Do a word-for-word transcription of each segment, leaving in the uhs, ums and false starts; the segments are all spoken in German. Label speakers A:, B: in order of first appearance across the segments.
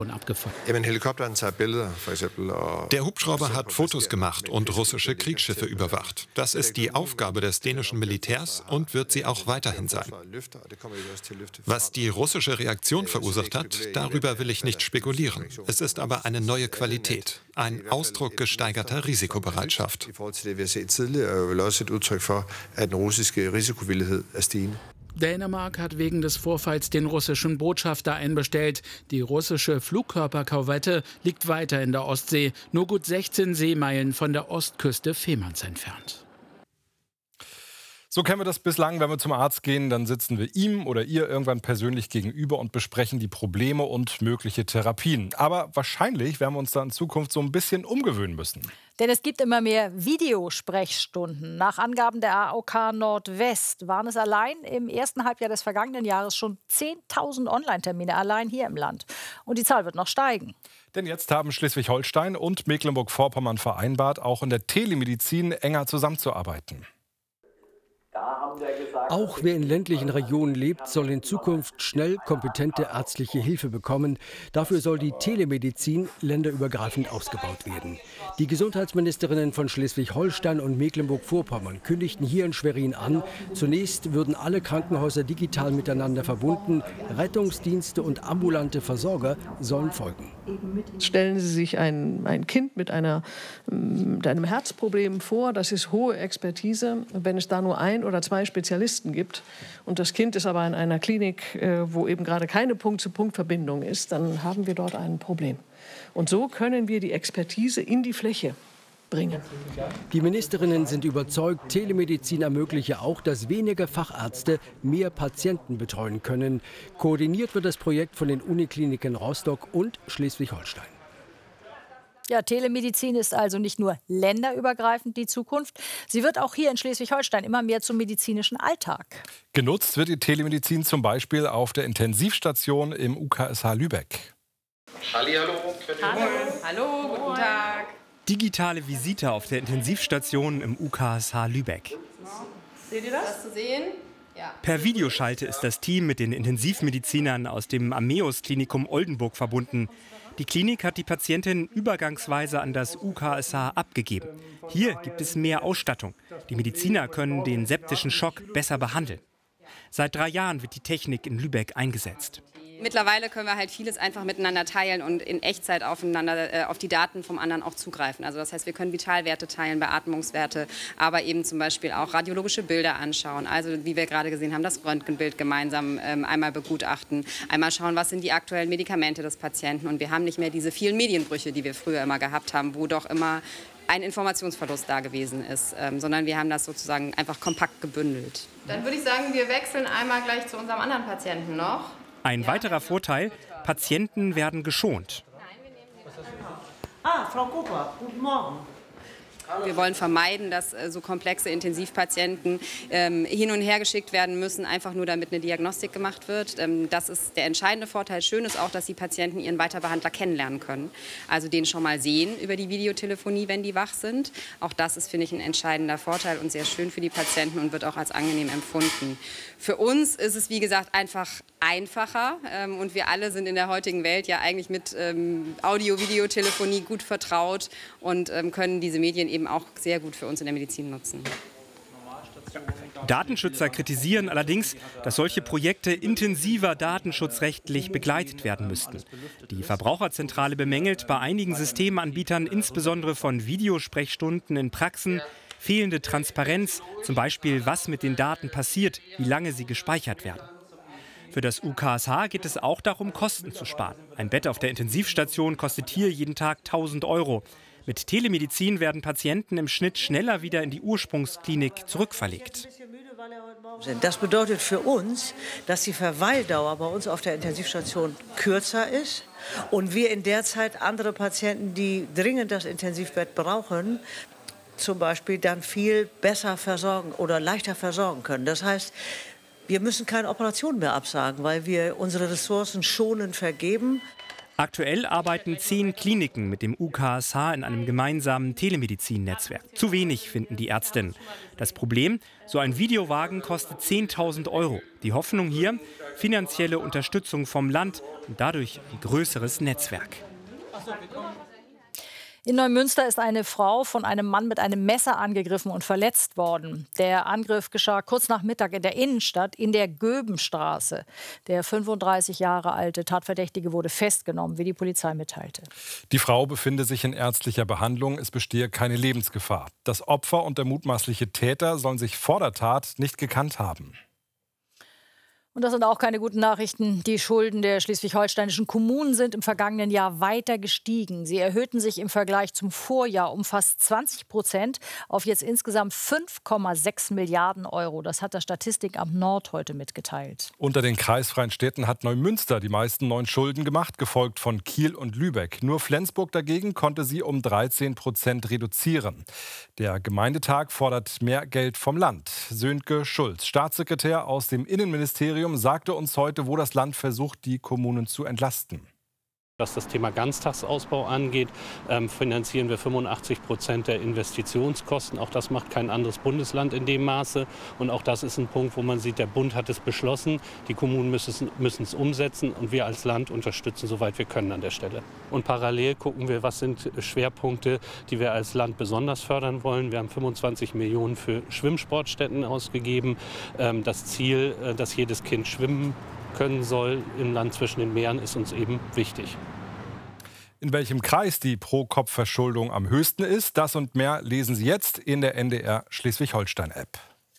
A: abgefangen.
B: Der Hubschrauber hat Fotos gemacht und russische Kriegsschiffe überwacht. Das ist die Aufgabe des dänischen Militärs und wird sie auch weiterhin sein. Was die russische Reaktion verursacht hat, darüber will ich nicht spekulieren. Es ist aber eine neue Qualität, ein Ausdruck gesteigerter Risikobereitschaft.
A: Dänemark hat wegen des Vorfalls den russischen Botschafter einbestellt. Die russische Flugkörperkorvette liegt weiter in der Ostsee, nur gut sechzehn Seemeilen von der Ostküste Fehmarns entfernt.
C: So kennen wir das bislang, wenn wir zum Arzt gehen, dann sitzen wir ihm oder ihr irgendwann persönlich gegenüber und besprechen die Probleme und mögliche Therapien. Aber wahrscheinlich werden wir uns da in Zukunft so ein bisschen umgewöhnen müssen.
D: Denn es gibt immer mehr Videosprechstunden. Nach Angaben der A O K Nordwest waren es allein im ersten Halbjahr des vergangenen Jahres schon zehntausend Online-Termine allein hier im Land. Und die Zahl wird noch steigen.
C: Denn jetzt haben Schleswig-Holstein und Mecklenburg-Vorpommern vereinbart, auch in der Telemedizin enger zusammenzuarbeiten.
E: Auch wer in ländlichen Regionen lebt, soll in Zukunft schnell kompetente ärztliche Hilfe bekommen. Dafür soll die Telemedizin länderübergreifend ausgebaut werden. Die Gesundheitsministerinnen von Schleswig-Holstein und Mecklenburg-Vorpommern kündigten hier in Schwerin an, zunächst würden alle Krankenhäuser digital miteinander verbunden. Rettungsdienste und ambulante Versorger sollen folgen.
F: Stellen Sie sich ein, ein Kind mit, einer, mit einem Herzproblem vor, das ist hohe Expertise. Wenn es da nur ein oder zwei Spezialisten gibt und das Kind ist aber in einer Klinik, wo eben gerade keine Punkt-zu-Punkt-Verbindung ist, dann haben wir dort ein Problem. Und so können wir die Expertise in die Fläche bringen.
E: Die Ministerinnen sind überzeugt, Telemedizin ermögliche auch, dass weniger Fachärzte mehr Patienten betreuen können. Koordiniert wird das Projekt von den Unikliniken Rostock und Schleswig-Holstein.
D: Ja, Telemedizin ist also nicht nur länderübergreifend die Zukunft. Sie wird auch hier in Schleswig-Holstein immer mehr zum medizinischen Alltag.
C: Genutzt wird die Telemedizin zum Beispiel auf der Intensivstation im U K S H Lübeck.
G: Hallihallo. Hallo. Hallo, guten Tag.
H: Digitale Visite auf der Intensivstation im U K S H Lübeck.
G: Seht ihr das? Das zu sehen? Ja.
H: Per Videoschalte ist das Team mit den Intensivmedizinern aus dem Ammeus-Klinikum Oldenburg verbunden. Die Klinik hat die Patientin übergangsweise an das U K S H abgegeben. Hier gibt es mehr Ausstattung. Die Mediziner können den septischen Schock besser behandeln. Seit drei Jahren wird die Technik in Lübeck eingesetzt.
G: Mittlerweile können wir halt vieles einfach miteinander teilen und in Echtzeit aufeinander, äh, auf die Daten vom anderen auch zugreifen. Also das heißt, wir können Vitalwerte teilen, Beatmungswerte, aber eben zum Beispiel auch radiologische Bilder anschauen. Also wie wir gerade gesehen haben, das Röntgenbild gemeinsam ähm, einmal begutachten, einmal schauen, was sind die aktuellen Medikamente des Patienten. Und wir haben nicht mehr diese vielen Medienbrüche, die wir früher immer gehabt haben, wo doch immer ein Informationsverlust da gewesen ist, ähm, sondern wir haben das sozusagen einfach kompakt gebündelt.
I: Dann würde ich sagen, wir wechseln einmal gleich zu unserem anderen Patienten noch.
H: Ein weiterer Vorteil, Patienten werden geschont.
J: Ah, Frau Cooper, guten Morgen.
G: Wir wollen vermeiden, dass äh, so komplexe Intensivpatienten ähm, hin und her geschickt werden müssen, einfach nur damit eine Diagnostik gemacht wird. Ähm, das ist der entscheidende Vorteil. Schön ist auch, dass die Patienten ihren Weiterbehandler kennenlernen können. Also den schon mal sehen über die Videotelefonie, wenn die wach sind. Auch das ist, finde ich, ein entscheidender Vorteil und sehr schön für die Patienten und wird auch als angenehm empfunden. Für uns ist es, wie gesagt, einfach einfacher ähm, und wir alle sind in der heutigen Welt ja eigentlich mit ähm, Audio-Videotelefonie gut vertraut und ähm, können diese Medien eben auch sehr gut für uns in der Medizin nutzen.
H: Datenschützer kritisieren allerdings, dass solche Projekte intensiver datenschutzrechtlich begleitet werden müssten. Die Verbraucherzentrale bemängelt bei einigen Systemanbietern, insbesondere von Videosprechstunden in Praxen, fehlende Transparenz, zum Beispiel was mit den Daten passiert, wie lange sie gespeichert werden. Für das U K S H geht es auch darum, Kosten zu sparen. Ein Bett auf der Intensivstation kostet hier jeden Tag tausend Euro. Mit Telemedizin werden Patienten im Schnitt schneller wieder in die Ursprungsklinik zurückverlegt.
J: Das bedeutet für uns, dass die Verweildauer bei uns auf der Intensivstation kürzer ist und wir in der Zeit andere Patienten, die dringend das Intensivbett brauchen, zum Beispiel dann viel besser versorgen oder leichter versorgen können. Das heißt, wir müssen keine Operation mehr absagen, weil wir unsere Ressourcen schonend vergeben.
H: Aktuell arbeiten zehn Kliniken mit dem U K S H in einem gemeinsamen Telemedizin-Netzwerk. Zu wenig, finden die Ärztinnen. Das Problem, so ein Videowagen kostet zehntausend Euro. Die Hoffnung hier, finanzielle Unterstützung vom Land und dadurch ein größeres Netzwerk.
D: In Neumünster ist eine Frau von einem Mann mit einem Messer angegriffen und verletzt worden. Der Angriff geschah kurz nach Mittag in der Innenstadt in der Göbenstraße. Der fünfunddreißig Jahre alte Tatverdächtige wurde festgenommen, wie die Polizei mitteilte.
C: Die Frau befinde sich in ärztlicher Behandlung. Es bestehe keine Lebensgefahr. Das Opfer und der mutmaßliche Täter sollen sich vor der Tat nicht gekannt haben.
D: Und das sind auch keine guten Nachrichten. Die Schulden der schleswig-holsteinischen Kommunen sind im vergangenen Jahr weiter gestiegen. Sie erhöhten sich im Vergleich zum Vorjahr um fast zwanzig Prozent auf jetzt insgesamt fünf Komma sechs Milliarden Euro. Das hat das Statistikamt Nord heute mitgeteilt.
C: Unter den kreisfreien Städten hat Neumünster die meisten neuen Schulden gemacht, gefolgt von Kiel und Lübeck. Nur Flensburg dagegen konnte sie um dreizehn Prozent reduzieren. Der Gemeindetag fordert mehr Geld vom Land. Sönke Schulz, Staatssekretär aus dem Innenministerium, sagte uns heute, wo das Land versucht, die Kommunen zu entlasten.
K: Was das Thema Ganztagsausbau angeht, ähm, finanzieren wir fünfundachtzig Prozent der Investitionskosten. Auch das macht kein anderes Bundesland in dem Maße. Und auch das ist ein Punkt, wo man sieht, der Bund hat es beschlossen. Die Kommunen müssen, müssen es umsetzen und wir als Land unterstützen, soweit wir können an der Stelle. Und parallel gucken wir, was sind Schwerpunkte, die wir als Land besonders fördern wollen. Wir haben fünfundzwanzig Millionen für Schwimmsportstätten ausgegeben. Ähm, das Ziel, äh, dass jedes Kind schwimmen können soll im Land zwischen den Meeren, ist uns eben wichtig.
C: In welchem Kreis die Pro-Kopf-Verschuldung am höchsten ist, das und mehr lesen Sie jetzt in der N D R Schleswig-Holstein-App.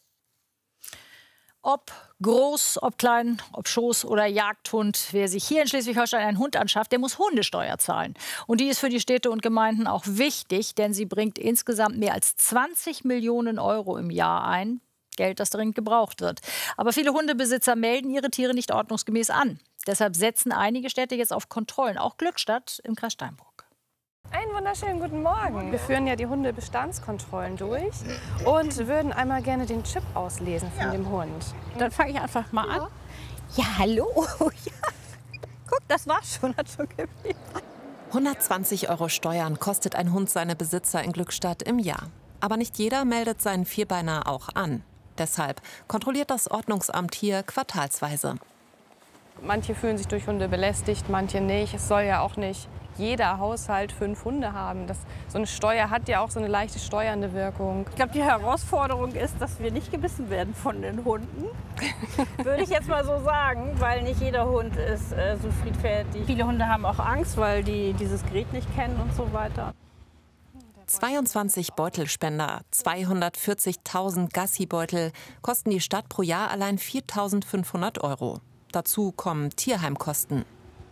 D: Ob groß, ob klein, ob Schoß oder Jagdhund, wer sich hier in Schleswig-Holstein einen Hund anschafft, der muss Hundesteuer zahlen. Und die ist für die Städte und Gemeinden auch wichtig, denn sie bringt insgesamt mehr als zwanzig Millionen Euro im Jahr ein. Geld, das dringend gebraucht wird. Aber viele Hundebesitzer melden ihre Tiere nicht ordnungsgemäß an. Deshalb setzen einige Städte jetzt auf Kontrollen, auch Glückstadt im Kreis Steinburg.
L: Einen wunderschönen guten Morgen. Wir führen ja die Hundebestandskontrollen durch und würden einmal gerne den Chip auslesen von dem Hund.
M: Dann fange ich einfach mal an. Ja, hallo. Ja. Guck, das war's schon, hat schon gepiept.
N: hundertzwanzig Euro Steuern kostet ein Hund seine Besitzer in Glückstadt im Jahr. Aber nicht jeder meldet seinen Vierbeiner auch an. Deshalb kontrolliert das Ordnungsamt hier quartalsweise.
L: Manche fühlen sich durch Hunde belästigt, manche nicht. Es soll ja auch nicht jeder Haushalt fünf Hunde haben. Das, so eine Steuer hat ja auch so eine leichte steuernde Wirkung.
M: Ich glaube, die Herausforderung ist, dass wir nicht gebissen werden von den Hunden. Würde ich jetzt mal so sagen, weil nicht jeder Hund ist äh, so friedfertig. Viele Hunde haben auch Angst, weil die dieses Gerät nicht kennen und so weiter.
N: zweiundzwanzig Beutelspender, zweihundertvierzigtausend Gassi-Beutel kosten die Stadt pro Jahr allein viertausendfünfhundert Euro. Dazu kommen Tierheimkosten.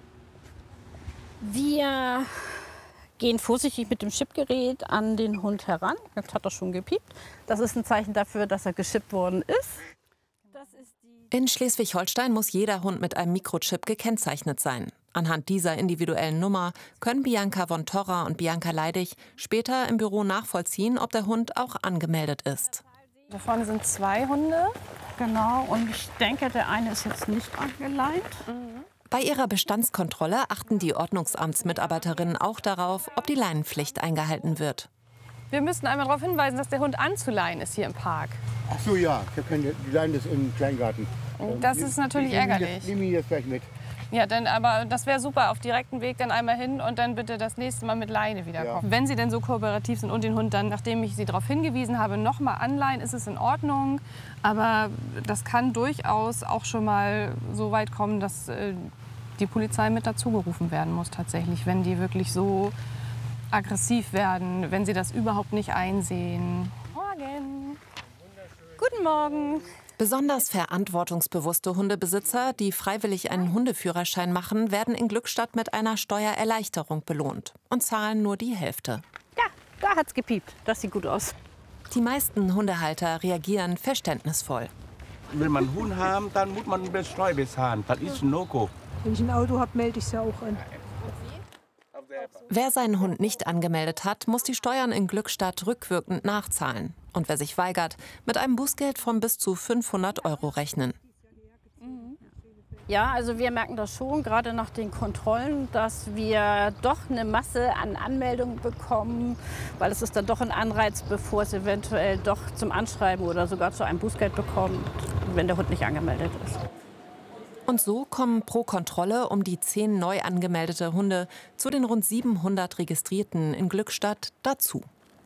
M: Wir gehen vorsichtig mit dem Chipgerät an den Hund heran. Jetzt hat er schon gepiept. Das ist ein Zeichen dafür, dass er geschippt worden ist. Das ist die
N: In Schleswig-Holstein muss jeder Hund mit einem Mikrochip gekennzeichnet sein. Anhand dieser individuellen Nummer können Bianca von Torra und Bianca Leidig später im Büro nachvollziehen, ob der Hund auch angemeldet ist.
L: Da vorne sind zwei Hunde.
M: Genau, und ich denke, der eine ist jetzt nicht angeleint.
L: Mhm.
N: Bei ihrer Bestandskontrolle achten die Ordnungsamtsmitarbeiterinnen auch darauf, ob die Leinenpflicht eingehalten wird.
L: Wir müssen einmal darauf hinweisen, dass der Hund anzuleihen ist hier im Park.
O: Ach so, ja, ich habe keine, die Leine ist im Kleingarten.
L: Das ist natürlich ärgerlich.
O: Ich nehme ihn jetzt gleich mit.
L: Ja, dann, aber das wäre super, auf direkten Weg dann einmal hin und dann bitte das nächste Mal mit Leine wiederkommen. Ja. Wenn Sie denn so kooperativ sind und den Hund dann, nachdem ich Sie darauf hingewiesen habe, noch mal anleihen, ist es in Ordnung. Aber das kann durchaus auch schon mal so weit kommen, dass äh, die Polizei mit dazugerufen werden muss tatsächlich, wenn die wirklich so aggressiv werden, wenn sie das überhaupt nicht einsehen.
M: Morgen. Guten Morgen.
N: Besonders verantwortungsbewusste Hundebesitzer, die freiwillig einen Hundeführerschein machen, werden in Glückstadt mit einer Steuererleichterung belohnt und zahlen nur die Hälfte.
M: Ja, da hat's gepiept. Das sieht gut aus.
N: Die meisten Hundehalter reagieren verständnisvoll.
P: Wenn man einen Hund haben, dann muss man eine Steuer bezahlen. Das ist ein No-Go.
Q: Wenn ich ein Auto habe, melde ich es ja auch an.
N: Wer seinen Hund nicht angemeldet hat, muss die Steuern in Glückstadt rückwirkend nachzahlen. Und wer sich weigert, mit einem Bußgeld von bis zu fünfhundert Euro rechnen.
M: Ja, also wir merken das schon, gerade nach den Kontrollen, dass wir doch eine Masse an Anmeldungen bekommen, weil es ist dann doch ein Anreiz, bevor es eventuell doch zum Anschreiben oder sogar zu einem Bußgeld bekommt, wenn der Hund nicht angemeldet ist.
N: Und so kommen pro Kontrolle um die zehn neu angemeldete Hunde zu den rund siebenhundert registrierten in Glückstadt dazu.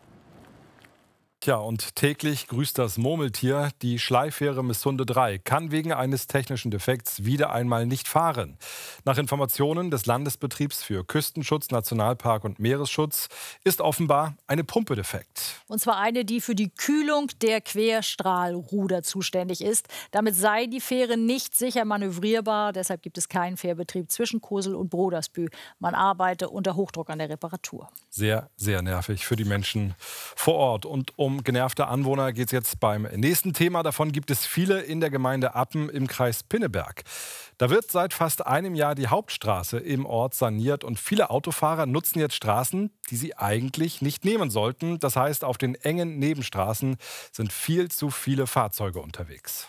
C: Tja, und täglich grüßt das Murmeltier. Die Schleifähre Missunde drei kann wegen eines technischen Defekts wieder einmal nicht fahren. Nach Informationen des Landesbetriebs für Küstenschutz, Nationalpark und Meeresschutz ist offenbar eine Pumpe defekt.
D: Und zwar eine, die für die Kühlung der Querstrahlruder zuständig ist. Damit sei die Fähre nicht sicher manövrierbar. Deshalb gibt es keinen Fährbetrieb zwischen Kosel und Brodersbü. Man arbeite unter Hochdruck an der Reparatur.
C: Sehr, sehr nervig für die Menschen vor Ort. Und um genervte Anwohner geht es jetzt beim nächsten Thema. Davon gibt es viele in der Gemeinde Appen im Kreis Pinneberg. Da wird seit fast einem Jahr die Hauptstraße im Ort saniert und viele Autofahrer nutzen jetzt Straßen, die sie eigentlich nicht nehmen sollten. Das heißt, auf den engen Nebenstraßen sind viel zu viele Fahrzeuge unterwegs.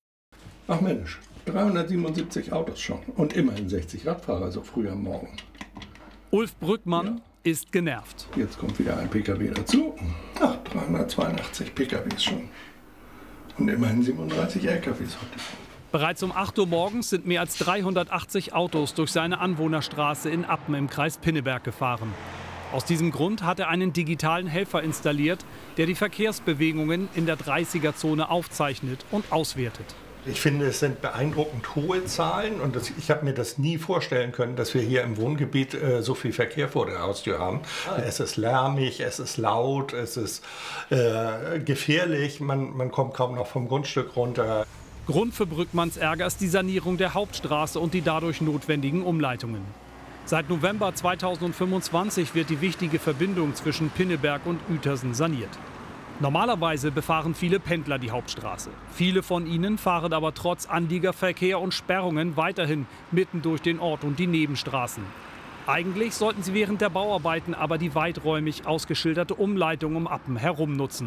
R: Ach Mensch, dreihundertsiebenundsiebzig Autos schon und immerhin sechzig Radfahrer so früh am Morgen.
S: Ulf Brückmann ja. ist genervt.
R: Jetzt kommt wieder ein Pkw dazu. Ach, dreihundertzweiundachtzig P K Ws schon. Und immerhin siebenunddreißig L K Ws heute.
S: Bereits um acht Uhr morgens sind mehr als dreihundertachtzig Autos durch seine Anwohnerstraße in Appen im Kreis Pinneberg gefahren. Aus diesem Grund hat er einen digitalen Helfer installiert, der die Verkehrsbewegungen in der dreißiger-Zone aufzeichnet und auswertet.
T: Ich finde, es sind beeindruckend hohe Zahlen und das, ich habe mir das nie vorstellen können, dass wir hier im Wohngebiet äh, so viel Verkehr vor der Haustür haben. Ah. Es ist lärmig, es ist laut, es ist äh, gefährlich, man, man kommt kaum noch vom Grundstück runter.
S: Grund für Brückmanns Ärger ist die Sanierung der Hauptstraße und die dadurch notwendigen Umleitungen. Seit November zweitausendfünfundzwanzig wird die wichtige Verbindung zwischen Pinneberg und Uetersen saniert. Normalerweise befahren viele Pendler die Hauptstraße. Viele von ihnen fahren aber trotz Anliegerverkehr und Sperrungen weiterhin mitten durch den Ort und die Nebenstraßen. Eigentlich sollten sie während der Bauarbeiten aber die weiträumig ausgeschilderte Umleitung um Appen herum nutzen.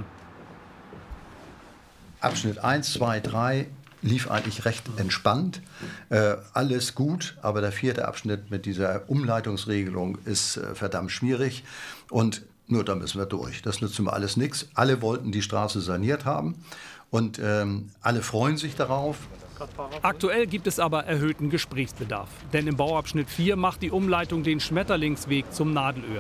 U: Abschnitt eins, zwei, drei lief eigentlich recht entspannt. Äh, alles gut, aber der vierte Abschnitt mit dieser Umleitungsregelung ist äh, verdammt schwierig. Und nur da müssen wir durch. Das nützt mir alles nichts. Alle wollten die Straße saniert haben und ähm, alle freuen sich darauf.
S: Aktuell gibt es aber erhöhten Gesprächsbedarf. Denn im Bauabschnitt vier macht die Umleitung den Schmetterlingsweg zum Nadelöhr.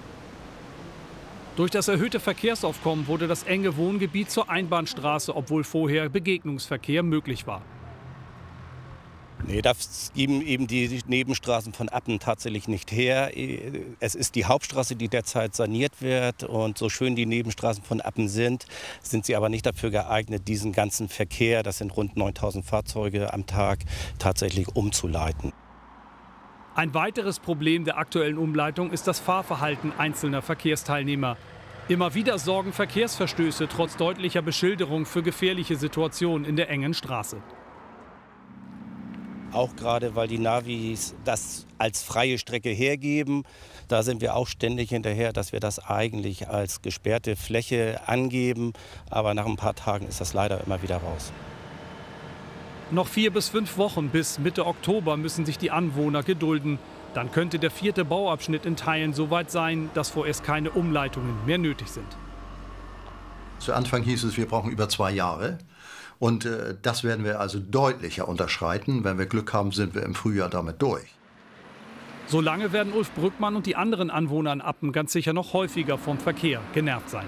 S: Durch das erhöhte Verkehrsaufkommen wurde das enge Wohngebiet zur Einbahnstraße, obwohl vorher Begegnungsverkehr möglich war.
V: Nee, das geben eben die Nebenstraßen von Appen tatsächlich nicht her. Es ist die Hauptstraße, die derzeit saniert wird. Und so schön die Nebenstraßen von Appen sind, sind sie aber nicht dafür geeignet, diesen ganzen Verkehr, das sind rund neuntausend Fahrzeuge am Tag, tatsächlich umzuleiten.
S: Ein weiteres Problem der aktuellen Umleitung ist das Fahrverhalten einzelner Verkehrsteilnehmer. Immer wieder sorgen Verkehrsverstöße trotz deutlicher Beschilderung für gefährliche Situationen in der engen Straße.
V: Auch gerade, weil die Navis das als freie Strecke hergeben. Da sind wir auch ständig hinterher, dass wir das eigentlich als gesperrte Fläche angeben. Aber nach ein paar Tagen ist das leider immer wieder raus.
S: Noch vier bis fünf Wochen bis Mitte Oktober müssen sich die Anwohner gedulden. Dann könnte der vierte Bauabschnitt in Teilen so weit sein, dass vorerst keine Umleitungen mehr nötig sind.
U: Zu Anfang hieß es, wir brauchen über zwei Jahre. Und äh, das werden wir also deutlicher unterschreiten. Wenn wir Glück haben, sind wir im Frühjahr damit durch.
S: Solange werden Ulf Brückmann und die anderen Anwohner in Appen ganz sicher noch häufiger vom Verkehr genervt sein.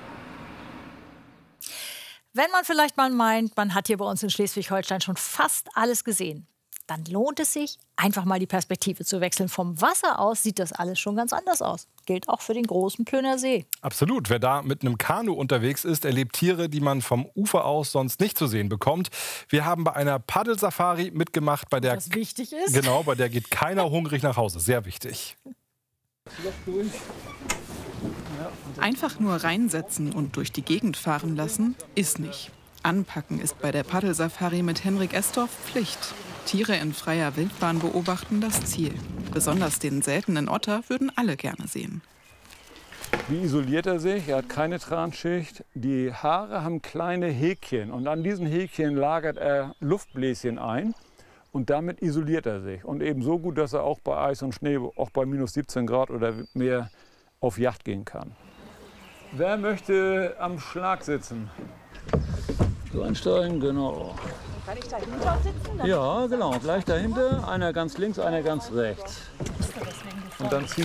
D: Wenn man vielleicht mal meint, man hat hier bei uns in Schleswig-Holstein schon fast alles gesehen, dann lohnt es sich, einfach mal die Perspektive zu wechseln. Vom Wasser aus sieht das alles schon ganz anders aus. Gilt auch für den großen Plöner See.
C: Absolut. Wer da mit einem Kanu unterwegs ist, erlebt Tiere, die man vom Ufer aus sonst nicht zu sehen bekommt. Wir haben bei einer Paddelsafari mitgemacht, bei der,
D: was wichtig ist.
C: Genau, bei der geht keiner hungrig nach Hause. Sehr wichtig.
W: Einfach nur reinsetzen und durch die Gegend fahren lassen, ist nicht. Anpacken ist bei der Paddelsafari mit Henrik Estorf Pflicht. Tiere in freier Wildbahn beobachten das Ziel. Besonders den seltenen Otter würden alle gerne sehen.
X: Wie isoliert er sich? Er hat keine Transchicht. Die Haare haben kleine Häkchen und an diesen Häkchen lagert er Luftbläschen ein und damit isoliert er sich. Und eben so gut, dass er auch bei Eis und Schnee, auch bei minus siebzehn Grad oder mehr auf Jagd gehen kann. Wer möchte am Schlag sitzen? So einsteigen, genau.
M: Kann ich dahinter sitzen?
X: Ja, genau. Gleich dahinter. Einer ganz links, einer ganz rechts. Und dann ziehen